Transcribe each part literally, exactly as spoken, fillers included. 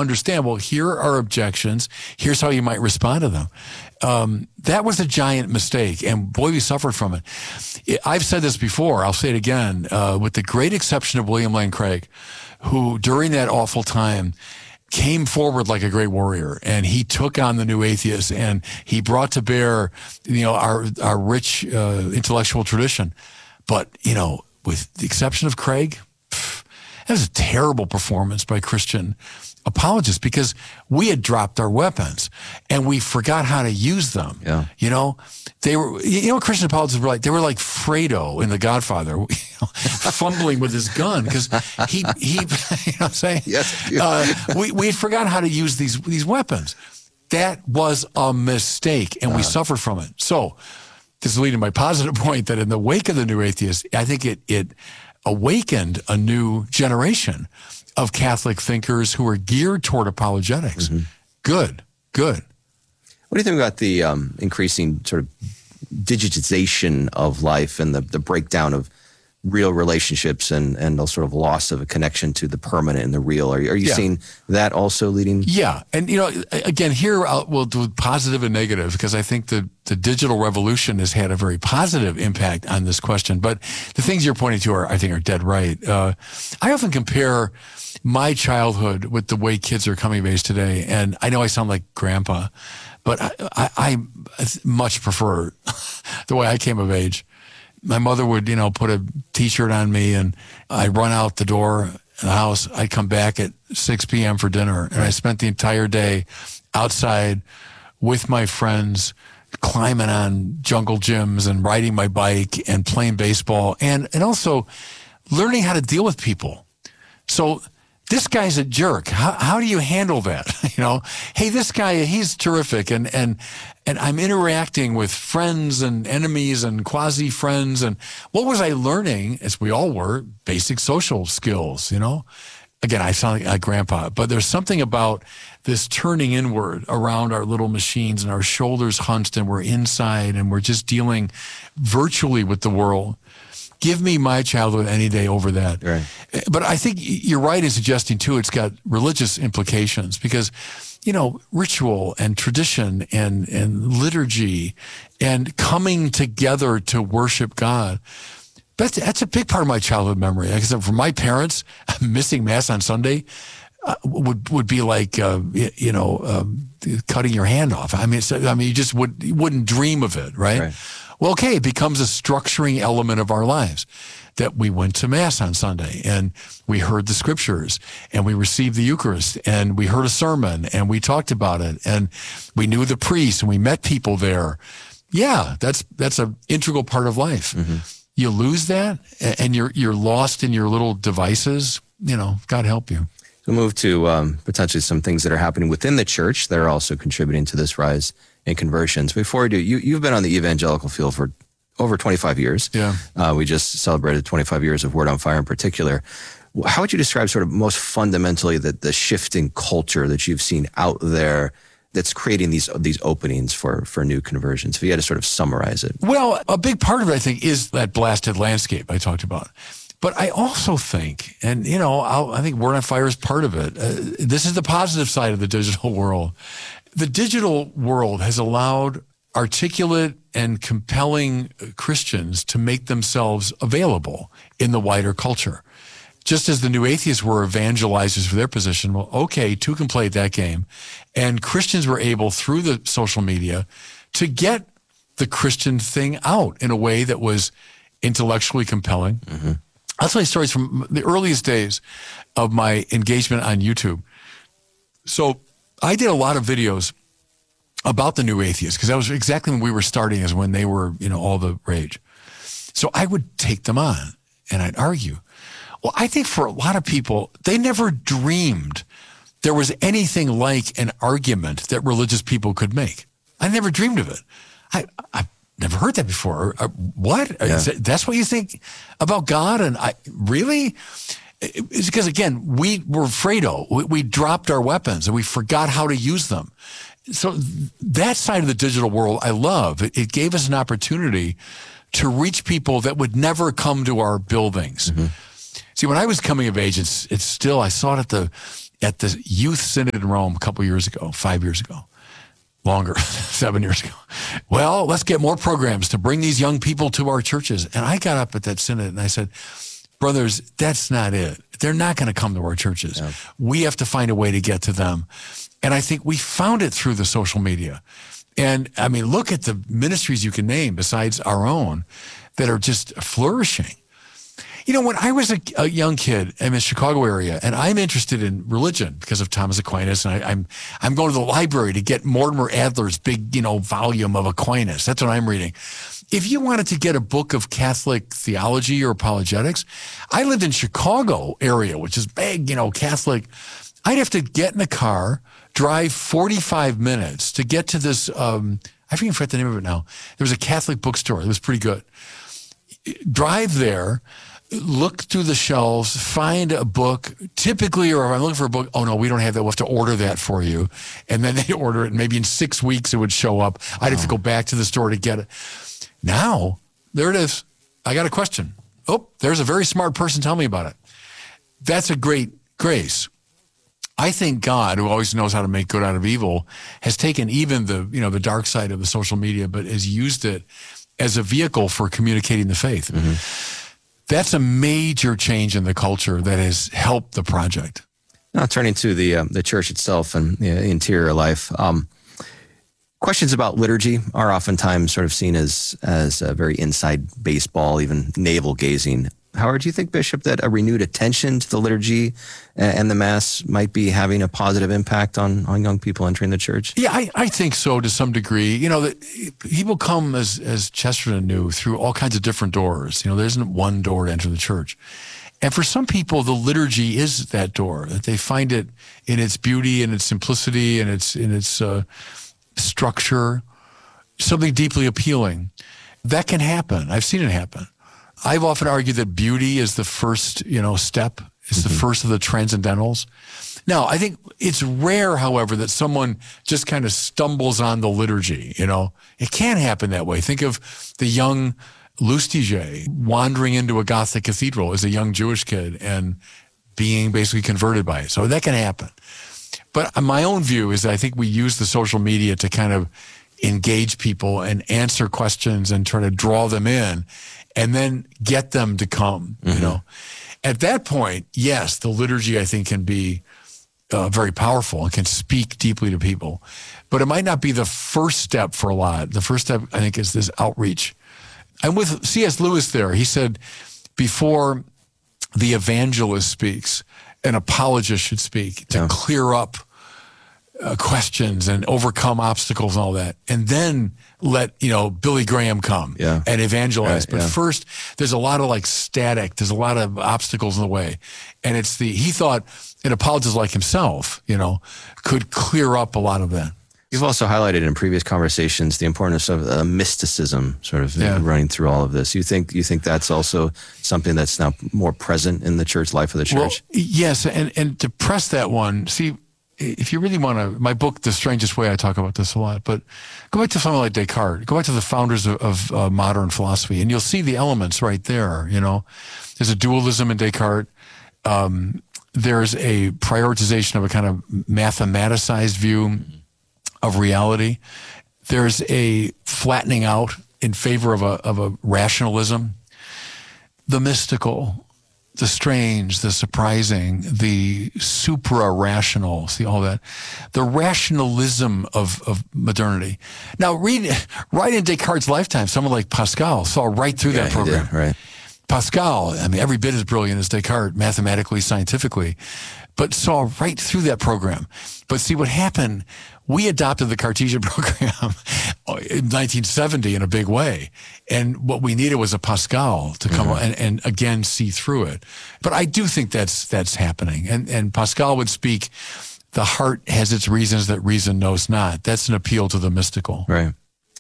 understand, well, here are objections. Here's how you might respond to them. Um, that was a giant mistake, and boy, we suffered from it. I've said this before. I'll say it again. Uh, with the great exception of William Lane Craig, who during that awful time came forward like a great warrior, and he took on the new atheists, and he brought to bear, you know, our our rich uh, intellectual tradition. But you know, with the exception of Craig, pff, that was a terrible performance by Christian apologists, because we had dropped our weapons and we forgot how to use them. Yeah. You know, they were, you know, Christian apologists were like, they were like Fredo in The Godfather, you know, fumbling with his gun because he, he, you know what I'm saying? Yes. Uh, we, we had forgotten how to use these, these weapons. That was a mistake, and uh. we suffered from it. So this is leading to my positive point that in the wake of the new atheists, I think it, it awakened a new generation of Catholic thinkers who are geared toward apologetics. Mm-hmm. Good, good. What do you think about the um, increasing sort of digitization of life and the, the breakdown of real relationships and, and the sort of loss of a connection to the permanent and the real? Are you, are you yeah. seeing that also leading? Yeah. And, you know, again, here I'll, we'll do positive and negative, because I think the, the digital revolution has had a very positive impact on this question. But the things you're pointing to are, I think, are dead right. Uh, I often compare my childhood with the way kids are coming of age today. And I know I sound like grandpa, but I, I, I much prefer the way I came of age. My mother would, you know, put a T-shirt on me, and I'd run out the door in the house. I'd come back at six p.m. for dinner, and I spent the entire day outside with my friends, climbing on jungle gyms and riding my bike and playing baseball, and, and also learning how to deal with people. So this guy's a jerk. How, how do you handle that? You know, hey, this guy, he's terrific. And, and, and I'm interacting with friends and enemies and quasi-friends. And what was I learning, as we all were, basic social skills, you know? Again, I sound like a grandpa, but there's something about this turning inward around our little machines, and our shoulders hunched, and we're inside, and we're just dealing virtually with the world. Give me my childhood any day over that. Right. But I think you're right in suggesting, too, it's got religious implications, because, you know, ritual and tradition and, and liturgy and coming together to worship God, that's, that's a big part of my childhood memory. Like I said, for my parents, missing Mass on Sunday uh, would would be like, uh, you know, um, cutting your hand off. I mean, it's, I mean, you just would, you wouldn't dream of it, right? Right. Well, okay, it becomes a structuring element of our lives, that we went to Mass on Sunday, and we heard the scriptures, and we received the Eucharist, and we heard a sermon, and we talked about it, and we knew the priest, and we met people there. Yeah, that's that's an integral part of life. Mm-hmm. You lose that, and you're you're lost in your little devices. You know, God help you. We'll move to um, potentially some things that are happening within the church that are also contributing to this rise in conversions. Before we do, you, you've been on the evangelical field for over twenty-five years. Yeah. Uh, we just celebrated twenty-five years of Word on Fire in particular. How would you describe sort of most fundamentally the, the shift in culture that you've seen out there that's creating these these openings for, for new conversions? If you had to sort of summarize it. Well, a big part of it, I think, is that blasted landscape I talked about. But I also think, and, you know, I'll, I think Word on Fire is part of it. Uh, this is the positive side of the digital world. The digital world has allowed articulate and compelling Christians to make themselves available in the wider culture. Just as the new atheists were evangelizers for their position, well, okay, two can play that game. And Christians were able, through the social media, to get the Christian thing out in a way that was intellectually compelling. Mm-hmm. I'll tell you stories from the earliest days of my engagement on YouTube. So I did a lot of videos about the new atheists, because that was exactly when we were starting, as when they were, you know, all the rage. So I would take them on and I'd argue. Well, I think for a lot of people, they never dreamed there was anything like an argument that religious people could make. I never dreamed of it. I, I never heard that before. Uh, what? Yeah. That, that's what you think about God? And I really? It's because, again, we were Fredo. We, we dropped our weapons and we forgot how to use them. So that side of the digital world, I love. It, it gave us an opportunity to reach people that would never come to our buildings. Mm-hmm. See, when I was coming of age, it's, it's still, I saw it at the at the Youth Synod in Rome a couple years ago, five years ago, longer, seven years ago. Well, let's get more programs to bring these young people to our churches. And I got up at that synod and I said, brothers, that's not it. They're not going to come to our churches. Yeah. We have to find a way to get to them. And I think we found it through the social media. And I mean, look at the ministries you can name besides our own that are just flourishing. You know, when I was a, a young kid in the Chicago area, and I'm interested in religion because of Thomas Aquinas, and I, I'm I'm going to the library to get Mortimer Adler's big, you know, volume of Aquinas. That's what I'm reading. If you wanted to get a book of Catholic theology or apologetics, I lived in Chicago area, which is big, you know, Catholic. I'd have to get in a car, drive forty-five minutes to get to this, um, I forget the name of it now. There was a Catholic bookstore. It was pretty good. Drive there, look through the shelves, find a book, typically, or if I'm looking for a book, oh no, we don't have that, we'll have to order that for you. And then they order it, and maybe in six weeks it would show up. I'd have to go back to the store to get it. Now, there it is. I got a question. Oh, there's a very smart person telling me about it. That's a great grace. I think God, who always knows how to make good out of evil, has taken even the, you know, the dark side of the social media, but has used it as a vehicle for communicating the faith. Mm-hmm. That's a major change in the culture that has helped the project. Now, turning to the uh, the church itself and the interior life, um, questions about liturgy are oftentimes sort of seen as as a very inside baseball, even navel gazing. Howard, do you think, Bishop, that a renewed attention to the liturgy and the Mass might be having a positive impact on, on young people entering the church? Yeah, I, I think so to some degree. You know, that people come, as, as Chesterton knew, through all kinds of different doors. You know, there isn't one door to enter the church. And for some people, the liturgy is that door, that they find it in its beauty and its simplicity and its, in its uh, structure, something deeply appealing. That can happen. I've seen it happen. I've often argued that beauty is the first, you know, step. It's mm-hmm. the first of the transcendentals. Now, I think it's rare, however, that someone just kind of stumbles on the liturgy, you know. It can happen that way. Think of the young Lustiger wandering into a Gothic cathedral as a young Jewish kid and being basically converted by it. So that can happen. But my own view is that I think we use the social media to kind of engage people and answer questions and try to draw them in and then get them to come, mm-hmm. you know. At that point, yes, the liturgy, I think, can be uh, very powerful and can speak deeply to people. But it might not be the first step for a lot. The first step, I think, is this outreach. And with C S Lewis there, he said, before the evangelist speaks, an apologist should speak to yeah. clear up Uh, questions and overcome obstacles and all that, and then let, you know, Billy Graham come yeah. and evangelize. Right, but yeah. first, there's a lot of like static. There's a lot of obstacles in the way, and it's the he thought an apologist like himself, you know, could clear up a lot of that. You've also highlighted in previous conversations the importance of uh, mysticism, sort of yeah. running through all of this. You think you think that's also something that's now more present in the church life of the church? Well, yes, and and to press that one, see. If you really want to, my book, The Strangest Way, I talk about this a lot, but go back to someone like Descartes, go back to the founders of, of uh, modern philosophy, and you'll see the elements right there, you know. There's a dualism in Descartes. Um, there's a prioritization of a kind of mathematicized view of reality. There's a flattening out in favor of a, of a rationalism. The mystical, the strange, the surprising, the supra-rational, see all that. The rationalism of, of modernity. Now, read, right in Descartes' lifetime, someone like Pascal saw right through yeah, that program. Did, right. Pascal, I mean, every bit as brilliant as Descartes, mathematically, scientifically, but saw right through that program. But see what happened, we adopted the Cartesian program in nineteen seventy in a big way. And what we needed was a Pascal to come mm-hmm. and, and again see through it. But I do think that's that's happening. And and Pascal would speak, the heart has its reasons that reason knows not. That's an appeal to the mystical. Right.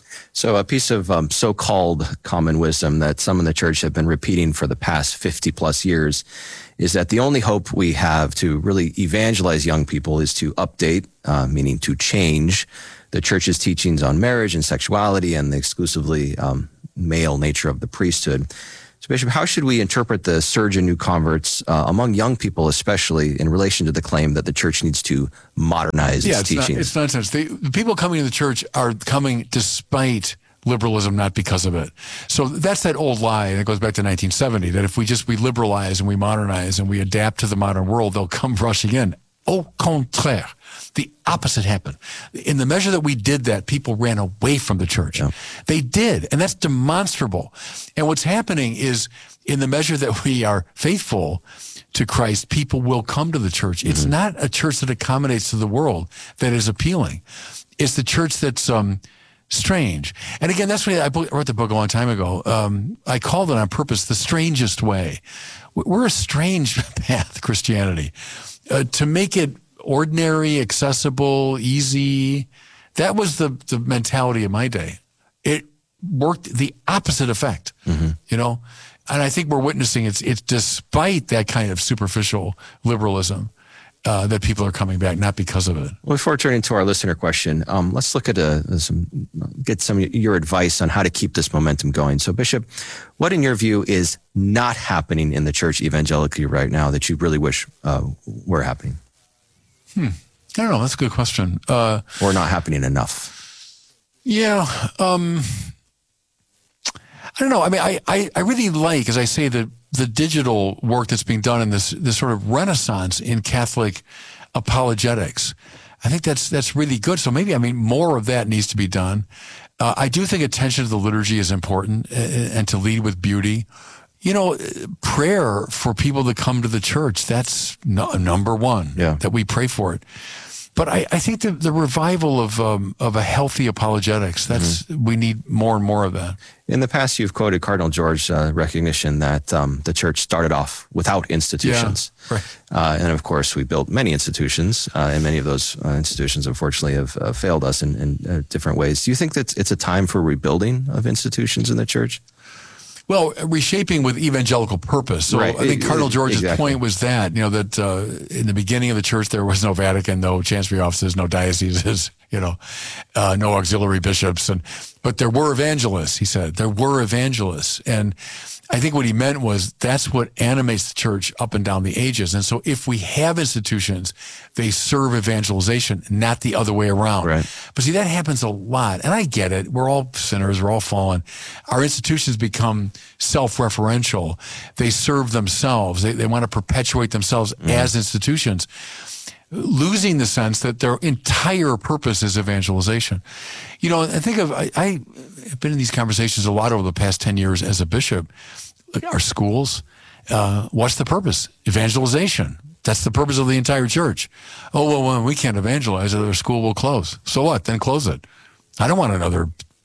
So a piece of um, so-called common wisdom that some in the church have been repeating for the past fifty plus years is that the only hope we have to really evangelize young people is to update, uh, meaning to change the church's teachings on marriage and sexuality and the exclusively um, male nature of the priesthood. So, Bishop, how should we interpret the surge in new converts uh, among young people, especially in relation to the claim that the church needs to modernize yeah, its it's teachings? Not, it's nonsense. They, the people coming to the church are coming despite liberalism, not because of it. So that's that old lie, and it goes back to nineteen seventy, that if we just we liberalize and we modernize and we adapt to the modern world, they'll come rushing in. Au contraire, the opposite happened. In the measure that we did that, people ran away from the church. Yeah. They did, and that's demonstrable. And what's happening is, in the measure that we are faithful to Christ, people will come to the church. Mm-hmm. It's not a church that accommodates to the world that is appealing. It's the church that's um, strange. And again, that's why I wrote the book a long time ago. Um, I called it on purpose The Strangest Way. We're a strange path, Christianity. Uh, to make it ordinary, accessible, easy, that was the, the mentality of my day. It worked the opposite effect, mm-hmm. you know? And I think we're witnessing it's, it's despite that kind of superficial liberalism uh, that people are coming back, not because of it. Well, before turning to our listener question, um, let's look at a, some, get some of your advice on how to keep this momentum going. So, Bishop, what in your view is not happening in the church evangelically right now that you really wish uh, were happening? Hmm. I don't know. That's a good question. Uh, or not happening enough? Yeah. Um, I don't know. I mean, I, I, I really like, as I say, the the digital work that's being done in this this sort of renaissance in Catholic apologetics. I think that's that's really good. So maybe, I mean, more of that needs to be done. Uh, I do think attention to the liturgy is important, and, and to lead with beauty. You know, prayer for people to come to the church, that's no, number one, yeah. that we pray for it. But I, I think the, the revival of um, of a healthy apologetics, that's mm-hmm. we need more and more of that. In the past, you've quoted Cardinal George's uh, recognition that um, the church started off without institutions. Yeah, right. Uh, and of course, we built many institutions, uh, and many of those uh, institutions, unfortunately, have uh, failed us in, in uh, different ways. Do you think that it's a time for rebuilding of institutions in the church? Well, reshaping with evangelical purpose. So right. I think Cardinal George's exactly. point was that, you know, that uh, in the beginning of the church, there was no Vatican, no chancery offices, no dioceses, you know, uh, no auxiliary bishops. and But there were evangelists, he said. There were evangelists. And I think what he meant was that's what animates the church up and down the ages. And so if we have institutions, they serve evangelization, not the other way around. Right. But see, that happens a lot. And I get it. We're all sinners. We're all fallen. Our institutions become self-referential. They serve themselves. They, they want to perpetuate themselves mm. as institutions, losing the sense that their entire purpose is evangelization. You know, I think of, I, I have been in these conversations a lot over the past ten years as a bishop. Like our schools, uh, what's the purpose? Evangelization. That's the purpose of the entire church. Oh, well, well, we can't evangelize, or the school will close. So what? Then close it. I don't want another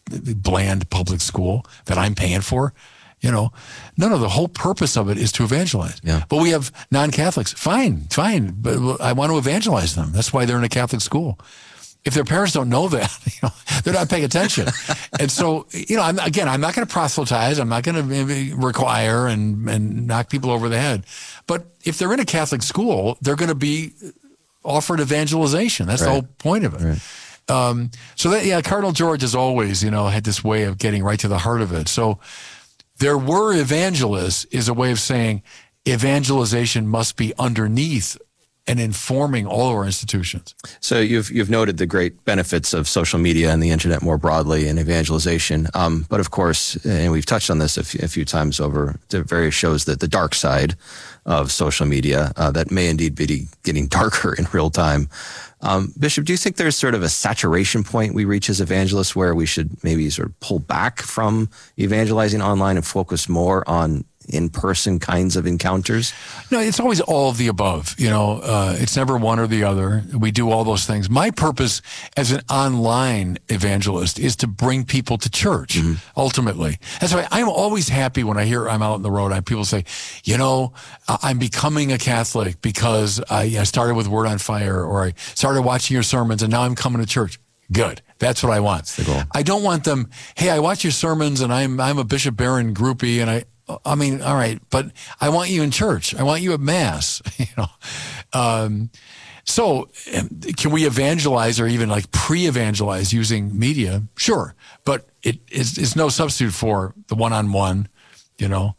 bland public school that I'm paying for. You know, no, no, the whole purpose of it is to evangelize. Yeah. But we have non-Catholics. Fine, fine. But I want to evangelize them. That's why they're in a Catholic school. If their parents don't know that, you know, they're not paying attention. And so, you know, I'm, again, I'm not going to proselytize. I'm not going to require and, and knock people over the head. But if they're in a Catholic school, they're going to be offered evangelization. That's right. The whole point of it. Right. Um, so that, yeah, Cardinal George has always, you know, had this way of getting right to the heart of it. So there were evangelists is a way of saying evangelization must be underneath and informing all of our institutions. So you've you've noted the great benefits of social media and the internet more broadly and evangelization. Um, but of course, and we've touched on this a few, a few times over the various shows, that the dark side of social media uh, that may indeed be getting darker in real time. Um, Bishop, do you think there's sort of a saturation point we reach as evangelists where we should maybe sort of pull back from evangelizing online and focus more on in-person kinds of encounters? No, it's always all of the above. You know, uh, it's never one or the other. We do all those things. My purpose as an online evangelist is to bring people to church, mm-hmm. ultimately. That's why I'm always happy when I hear I'm out on the road and people say, you know, I'm becoming a Catholic because I, I started with Word on Fire, or I started watching your sermons and now I'm coming to church. Good. That's what I want. That's the goal. I don't want them, hey, I watch your sermons and I'm I'm a Bishop Barron groupie and I I mean, all right, but I want you in church. I want you at Mass, you know. Um, so can we evangelize or even like pre-evangelize using media? Sure. But it is it's no substitute for the one-on-one, you know,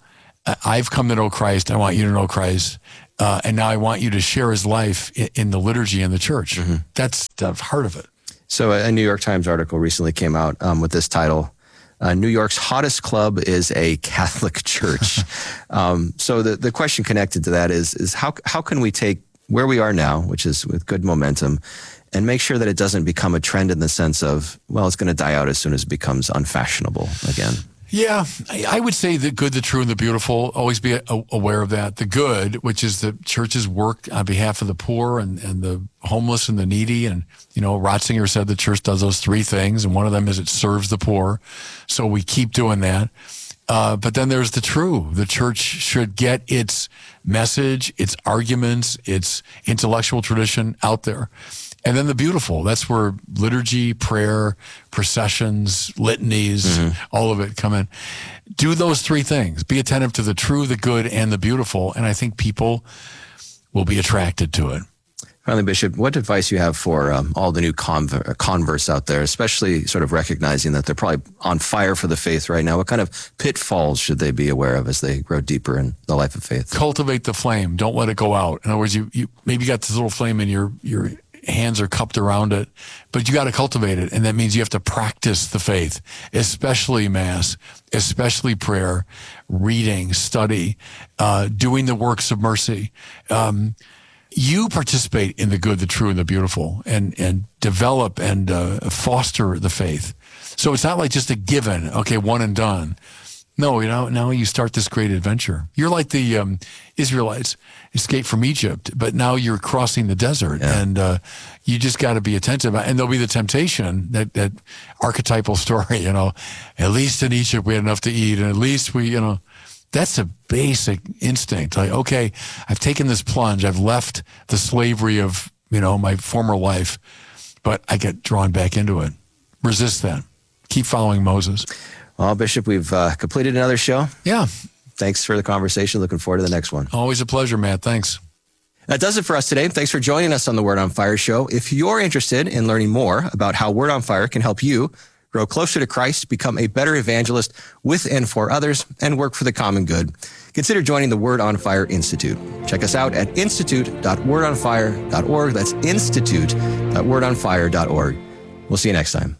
I've come to know Christ. I want you to know Christ. Uh, and now I want you to share his life in, in the liturgy in the church. Mm-hmm. That's the heart of it. So a New York Times article recently came out um, with this title, uh, New York's hottest club is a Catholic church. um, so the, the question connected to that is, is how, how can we take where we are now, which is with good momentum, and make sure that it doesn't become a trend in the sense of, well, it's going to die out as soon as it becomes unfashionable again? Yeah, I, I would say the good, the true, and the beautiful. Always be a, aware of that. The good, which is the church's work on behalf of the poor and, and the homeless and the needy. And, you know, Ratzinger said the church does those three things, and one of them is it serves the poor. So we keep doing that. Uh, but then there's the true. The church should get its message, its arguments, its intellectual tradition out there. And then the beautiful, that's where liturgy, prayer, processions, litanies, mm-hmm. all of it come in. Do those three things. Be attentive to the true, the good, and the beautiful. And I think people will be attracted to it. Finally, Bishop, what advice you have for um, all the new conver- converts out there, especially sort of recognizing that they're probably on fire for the faith right now? What kind of pitfalls should they be aware of as they grow deeper in the life of faith? Cultivate the flame. Don't let it go out. In other words, you, you maybe got this little flame in your your hands are cupped around it, but you got to cultivate it. And that means you have to practice the faith, especially Mass, especially prayer, reading, study, uh, doing the works of mercy. Um, you participate in the good, the true, and the beautiful, and, and develop and uh, foster the faith. So it's not like just a given, okay, one and done. No, you know, now you start this great adventure. You're like the um, Israelites escaped from Egypt, but now you're crossing the desert, yeah. and uh, you just got to be attentive. And there'll be the temptation, that, that archetypal story, you know, at least in Egypt we had enough to eat, and at least we, you know, that's a basic instinct. Like, okay, I've taken this plunge. I've left the slavery of, you know, my former life, but I get drawn back into it. Resist that. Keep following Moses. Well, Bishop, we've uh, completed another show. Yeah. Thanks for the conversation. Looking forward to the next one. Always a pleasure, Matt. Thanks. That does it for us today. Thanks for joining us on the Word on Fire show. If you're interested in learning more about how Word on Fire can help you grow closer to Christ, become a better evangelist with and for others, and work for the common good, consider joining the Word on Fire Institute. Check us out at institute dot word on fire dot org. That's institute dot word on fire dot org. We'll see you next time.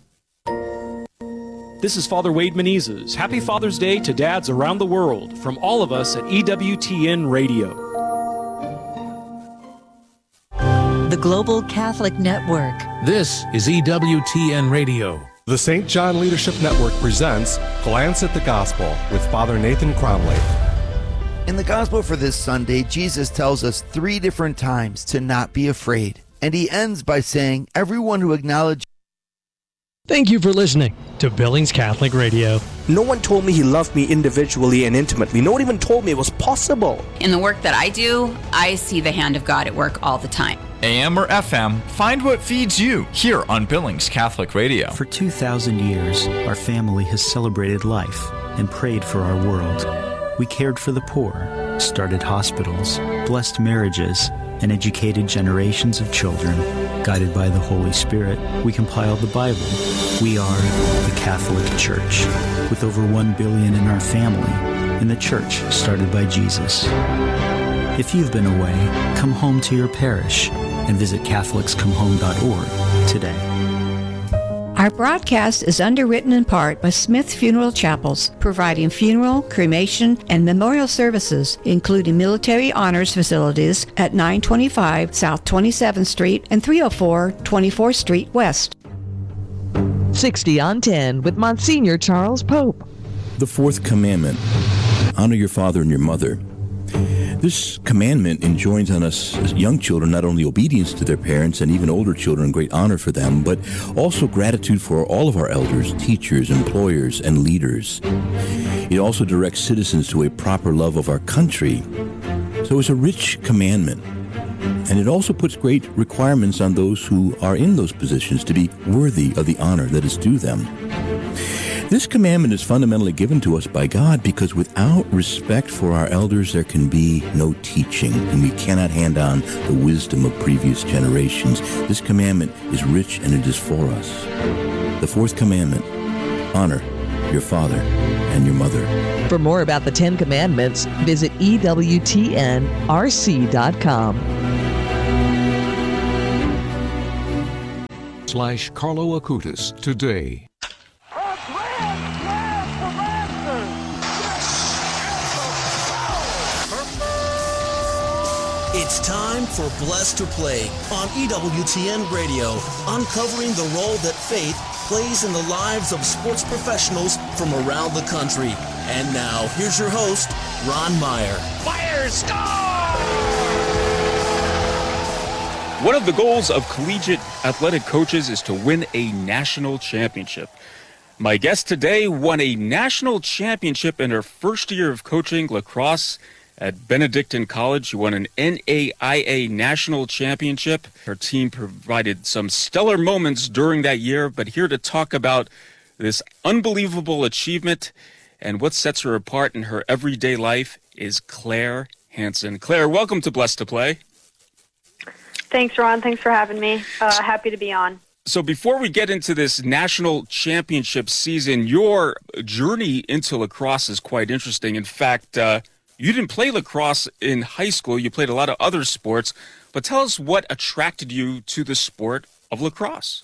This is Father Wade Menezes. Happy Father's Day to dads around the world from all of us at E W T N Radio. The Global Catholic Network. This is E W T N Radio. The Saint John Leadership Network presents Glance at the Gospel with Father Nathan Cromley. In the Gospel for this Sunday, Jesus tells us three different times to not be afraid. And he ends by saying, everyone who acknowledges. Thank you for listening to Billings Catholic Radio. No one told me he loved me individually and intimately. No one even told me it was possible. In the work that I do, I see the hand of God at work all the time. A M or F M, find what feeds you here on Billings Catholic Radio. For two thousand years, our family has celebrated life and prayed for our world. We cared for the poor, started hospitals, blessed marriages, and educated generations of children. Guided by the Holy Spirit, we compiled the Bible. We are the Catholic Church, with over one billion in our family, and the church started by Jesus. If you've been away, come home to your parish and visit catholics come home dot org today. Our broadcast is underwritten in part by Smith Funeral Chapels, providing funeral, cremation, and memorial services, including military honors facilities at nine twenty-five South twenty-seventh Street and three oh four twenty-fourth Street West. sixty on ten with Monsignor Charles Pope. The fourth commandment, honor your father and your mother. This commandment enjoins on us as young children not only obedience to their parents and even older children, great honor for them, but also gratitude for all of our elders, teachers, employers, and leaders. It also directs citizens to a proper love of our country. So it's a rich commandment. And it also puts great requirements on those who are in those positions to be worthy of the honor that is due them. This commandment is fundamentally given to us by God because without respect for our elders, there can be no teaching, and we cannot hand on the wisdom of previous generations. This commandment is rich, and it is for us. The fourth commandment, honor your father, and your mother. For more about the Ten Commandments, visit E W T N R C dot com. Slash Carlo Acutis today. It's time for Blessed to Play on E W T N Radio, uncovering the role that faith plays in the lives of sports professionals from around the country. And now, here's your host, Ron Meyer. Fire, score! One of the goals of collegiate athletic coaches is to win a national championship. My guest today won a national championship in her first year of coaching lacrosse at Benedictine College. She won an N A I A national championship. Her team provided some stellar moments during that year, but here to talk about this unbelievable achievement and what sets her apart in her everyday life is Claire Hansen. Claire, welcome to Blessed to Play. Thanks, Ron. Thanks for having me. Uh, happy to be on. So before we get into this national championship season, your journey into lacrosse is quite interesting. In fact, uh, you didn't play lacrosse in high school. You played a lot of other sports. But tell us what attracted you to the sport of lacrosse.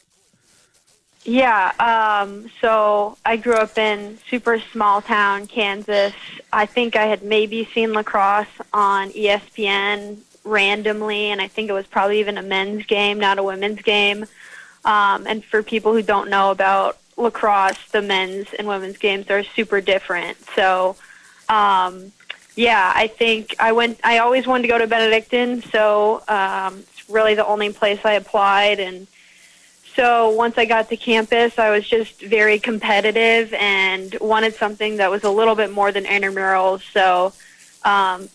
Yeah, um, so I grew up in super small town, Kansas. I think I had maybe seen lacrosse on E S P N randomly, and I think it was probably even a men's game, not a women's game. Um, and for people who don't know about lacrosse, the men's and women's games are super different. So, um, yeah, I think I went. I always wanted to go to Benedictine, so um, it's really the only place I applied. And so once I got to campus, I was just very competitive and wanted something that was a little bit more than intramurals. So um,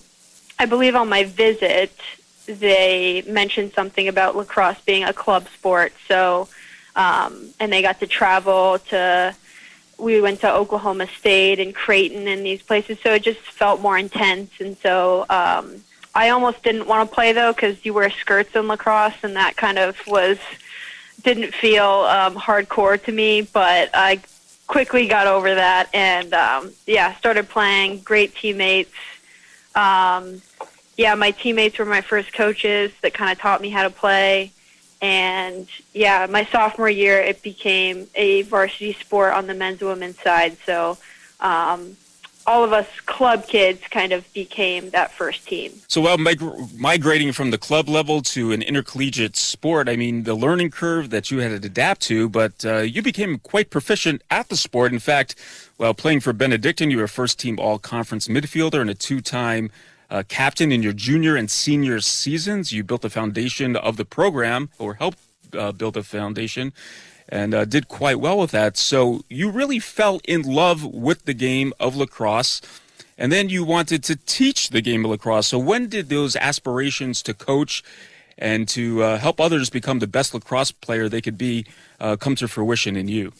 I believe on my visit, they mentioned something about lacrosse being a club sport. So, um, and they got to travel to, we went to Oklahoma State and Creighton and these places. So it just felt more intense. And so um, I almost didn't want to play, though, because you wear skirts in lacrosse, and that kind of was, didn't feel um, hardcore to me. But I quickly got over that and, um, yeah, started playing. Great teammates. Um, yeah, my teammates were my first coaches that kind of taught me how to play. And, yeah, my sophomore year, it became a varsity sport on the men's and women's side. So um, all of us club kids kind of became that first team. So while mig- migrating from the club level to an intercollegiate sport, I mean, the learning curve that you had to adapt to, but uh, you became quite proficient at the sport. In fact, while playing for Benedictine, you were a first-team all-conference midfielder and a two-time Uh, captain in your junior and senior seasons. You built the foundation of the program, or helped uh, build a foundation, and uh, did quite well with that. So you really fell in love with the game of lacrosse, and then you wanted to teach the game of lacrosse. So when did those aspirations to coach and to uh, help others become the best lacrosse player they could be uh, come to fruition in you?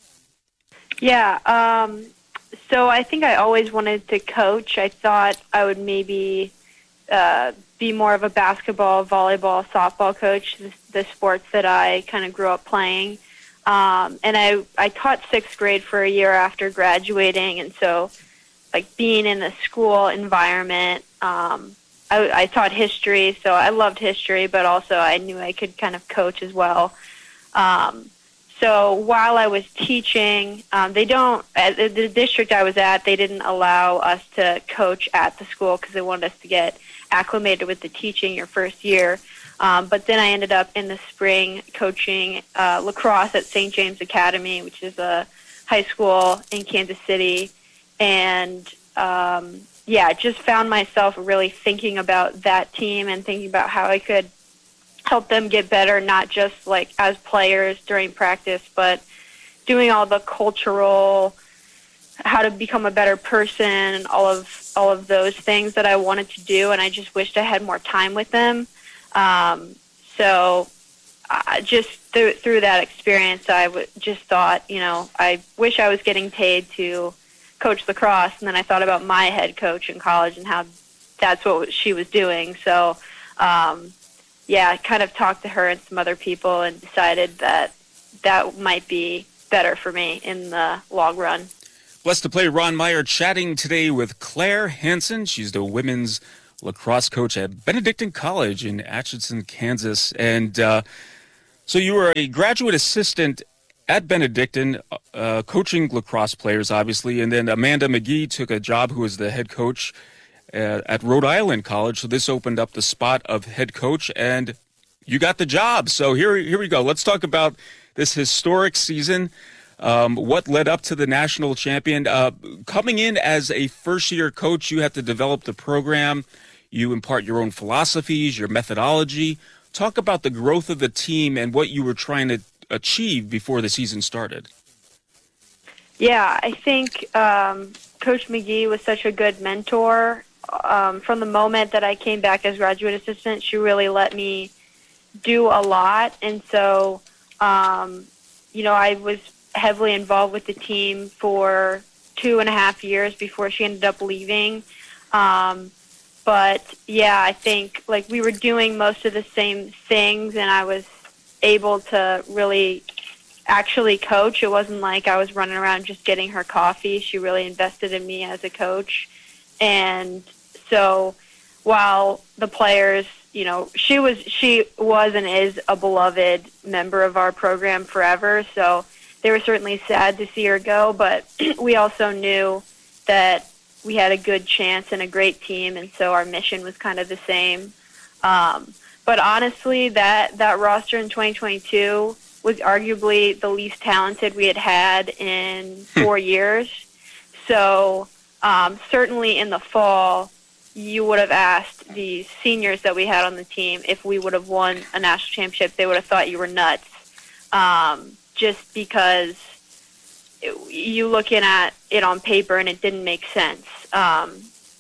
Yeah, um... So I think I always wanted to coach. I thought I would maybe uh, be more of a basketball, volleyball, softball coach, the, the sports that I kind of grew up playing. Um, and I, I taught sixth grade for a year after graduating. And so like being in the school environment, um, I, I taught history. So I loved history, but also I knew I could kind of coach as well. Um, So while I was teaching, um, they don't, at the, the district I was at, they didn't allow us to coach at the school because they wanted us to get acclimated with the teaching your first year. Um, but then I ended up in the spring coaching uh, lacrosse at Saint James Academy, which is a high school in Kansas City. And, um, yeah, just found myself really thinking about that team and thinking about how I could help them get better, not just like as players during practice, but doing all the cultural, how to become a better person, and all of all of those things that I wanted to do. And I just wished I had more time with them. Um, so uh, just through through that experience, I w- just thought, you know, I wish I was getting paid to coach lacrosse. And then I thought about my head coach in college and how that's what she was doing. So, um, yeah, I kind of talked to her and some other people and decided that that might be better for me in the long run. Blessed to play Ron Meyer chatting today with Claire Hansen. She's the women's lacrosse coach at Benedictine College in Atchison, Kansas. And uh, so you were a graduate assistant at Benedictine, uh, coaching lacrosse players, obviously. And then Amanda McGee took a job who was the head coach uh, at Rhode Island College. So this opened up the spot of head coach, and you got the job. So here, here we go. Let's talk about this historic season. Um, what led up to the national champion? Uh, coming in as a first-year coach, you have to develop the program. You impart your own philosophies, your methodology. Talk about the growth of the team and what you were trying to achieve before the season started. Yeah, I think um, Coach McGee was such a good mentor. Um, from the moment that I came back as graduate assistant, she really let me do a lot. And so, um, you know, I was heavily involved with the team for two and a half years before she ended up leaving. Um, but yeah, I think like we were doing most of the same things, and I was able to really actually coach. It wasn't like I was running around just getting her coffee. She really invested in me as a coach. And so while the players, you know, she was, she was and is a beloved member of our program forever. So they were certainly sad to see her go, but we also knew that we had a good chance and a great team, and so our mission was kind of the same. Um, but honestly, that, that roster in twenty twenty-two was arguably the least talented we had had in four years. So um, certainly in the fall, you would have asked the seniors that we had on the team if we would have won a national championship. They would have thought you were nuts. Um, just because it, you looking at it on paper and it didn't make sense. Um,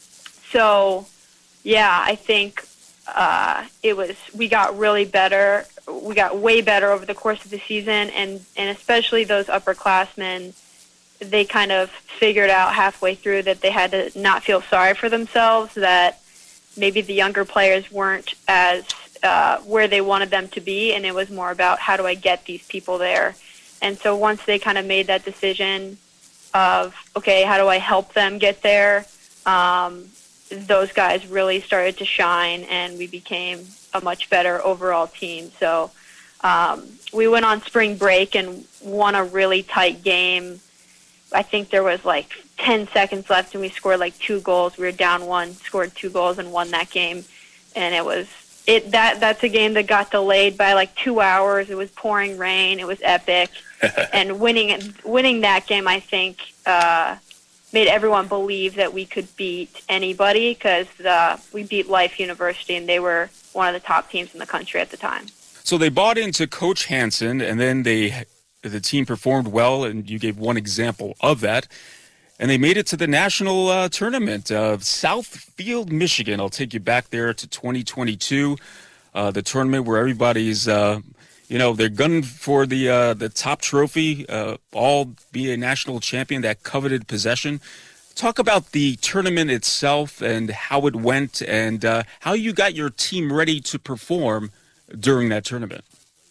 so, yeah, I think uh, it was, we got really better. We got way better over the course of the season, and, and especially those upperclassmen, they kind of figured out halfway through that they had to not feel sorry for themselves, that maybe the younger players weren't as uh, where they wanted them to be, and it was more about how do I get these people there. And so once they kind of made that decision of, okay, how do I help them get there, um, those guys really started to shine, and we became a much better overall team. So um, we went on spring break and won a really tight game. I think there was like ten seconds left, and we scored like two goals. We were down one, scored two goals, and won that game. And it was it that that's a game that got delayed by like two hours. It was pouring rain. It was epic, and winning winning that game, I think, uh, made everyone believe that we could beat anybody, because uh, we beat Life University, and they were one of the top teams in the country at the time. So they bought into Coach Hansen, and then they. The team performed well, and you gave one example of that. And they made it to the national uh, tournament of Southfield, Michigan. I'll take you back there to twenty twenty-two, uh, the tournament where everybody's, uh, you know, they're gunning for the uh, the top trophy, uh, all be a national champion, that coveted possession. Talk about the tournament itself and how it went, and uh, how you got your team ready to perform during that tournament.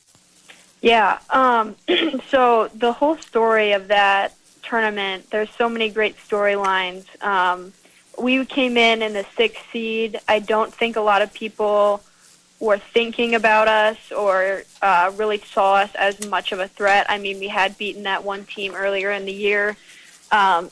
Yeah, um, so the whole story of that tournament, there's so many great storylines. Um, we came in in the sixth seed. I don't think a lot of people were thinking about us or uh, really saw us as much of a threat. I mean, we had beaten that one team earlier in the year, um,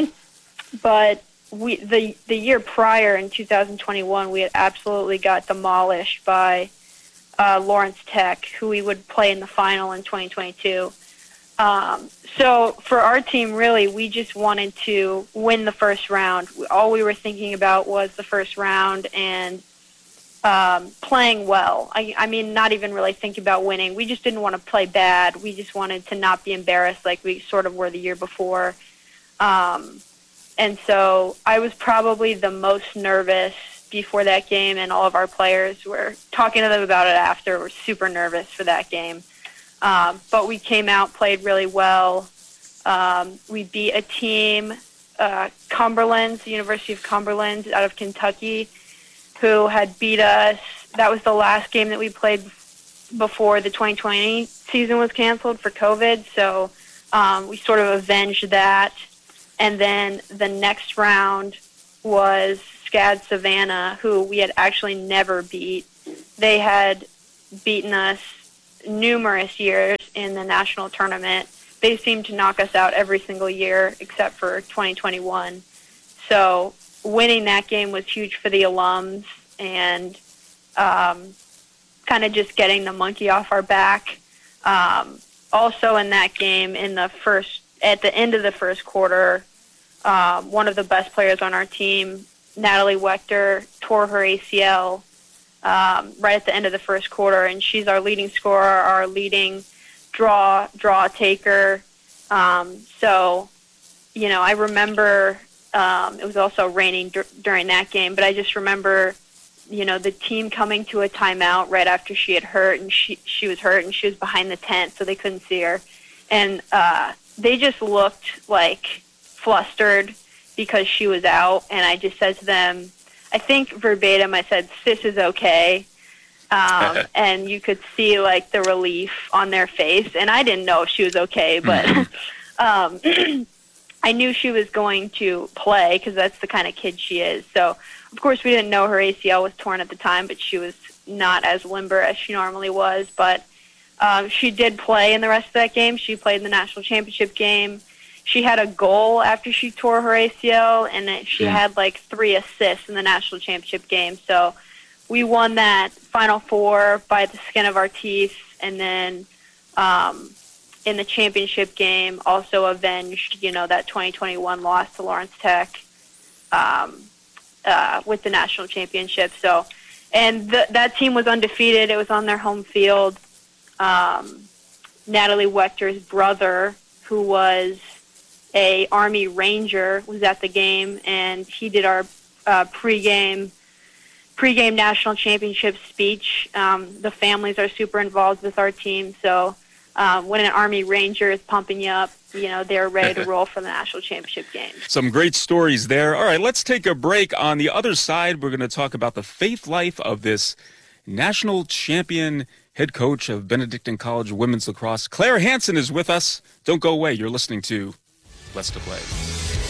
but we the the year prior in two thousand twenty-one, we had absolutely got demolished by Uh, Lawrence Tech, who we would play in the final in twenty twenty-two. Um, so for our team, really, we just wanted to win the first round. All we were thinking about was the first round and um, playing well. I, I mean, not even really thinking about winning. We just didn't want to play bad. We just wanted to not be embarrassed like we sort of were the year before. Um, and so I was probably the most nervous before that game, and all of our players were talking to them about it after. We're super nervous for that game. Um, but we came out, played really well. Um, we beat a team, uh, Cumberland, the University of Cumberland out of Kentucky, who had beat us. That was the last game that we played before the twenty twenty season was canceled for COVID. So um, we sort of avenged that. And then the next round was SCAD Savannah, who we had actually never beat. They had beaten us numerous years in the national tournament. They seemed to knock us out every single year except for twenty twenty-one. So winning that game was huge for the alums, and um, kind of just getting the monkey off our back. Um, also in that game, in the first, at the end of the first quarter, um, one of the best players on our team, Natalie Wechter, tore her A C L um, right at the end of the first quarter, and she's our leading scorer, our leading draw draw taker. Um, so, you know, I remember um, it was also raining dur- during that game, but I just remember, you know, the team coming to a timeout right after she had hurt, and she she was hurt, and she was behind the tent, so they couldn't see her, and uh, they just looked like flustered because she was out, and I just said to them, I think verbatim, I said, "Sis is okay." Um, and you could see like the relief on their face, and I didn't know if she was okay, but um, I knew she was going to play because that's the kind of kid she is. So, of course, we didn't know her A C L was torn at the time, but she was not as limber as she normally was. But um, she did play in the rest of that game. She played in the national championship game. She had a goal after she tore her A C L, and it, she Yeah. had like three assists in the national championship game. So we won that Final Four by the skin of our teeth, and then um, in the championship game also avenged, you know, that twenty twenty-one loss to Lawrence Tech um, uh, with the national championship. So, and th- that team was undefeated. It was on their home field. Um, Natalie Wechter's brother, who was a Army Ranger, was at the game, and he did our uh, pregame pregame national championship speech. Um, the families are super involved with our team, so um, when an Army Ranger is pumping you up, you know, they're ready to roll for the national championship game. Some great stories there. All right, let's take a break. On the other side, we're going to talk about the faith life of this national champion head coach of Benedictine College women's lacrosse. Claire Hansen is with us. Don't go away. You're listening to Blessed to Play.